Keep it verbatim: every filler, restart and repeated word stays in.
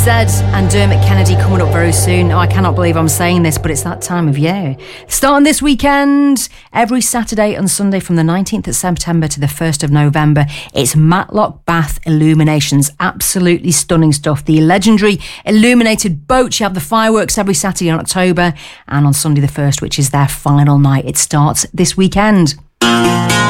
Zed and Dermot Kennedy coming up very soon. Oh, I cannot believe I'm saying this, but it's that time of year. Starting this weekend, every Saturday and Sunday from the nineteenth of September to the first of November, it's Matlock Bath Illuminations. Absolutely stunning stuff. The legendary illuminated boats. You have the fireworks every Saturday in October, and on Sunday the first, which is their final night. It starts this weekend.